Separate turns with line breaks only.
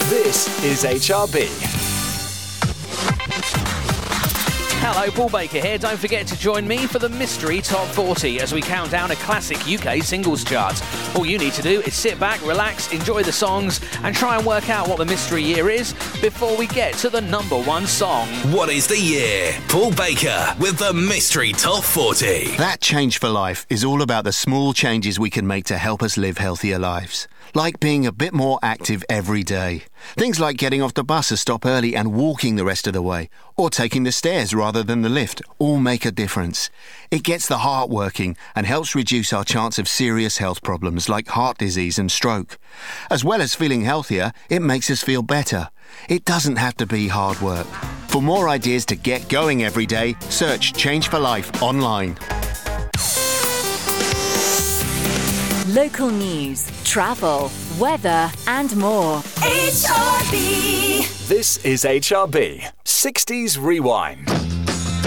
This is HRB.
Hello, Paul Baker here. Don't forget to join me for the Mystery Top 40 as we count down a classic UK singles chart. All you need to do is sit back, relax, enjoy the songs and try and work out what the mystery year is before we get to the number one song.
What is the year? Paul Baker with the Mystery Top 40.
That Change for Life is all about the small changes we can make to help us live healthier lives. Like being a bit more active every day. Things like getting off the bus a stop early and walking the rest of the way, or taking the stairs rather than the lift, all make a difference. It gets the heart working and helps reduce our chance of serious health problems like heart disease and stroke. As well as feeling healthier, it makes us feel better. It doesn't have to be hard work. For more ideas to get going every day, search Change for Life online.
Local news, travel, weather and more.
HRB. This is HRB 60s Rewind.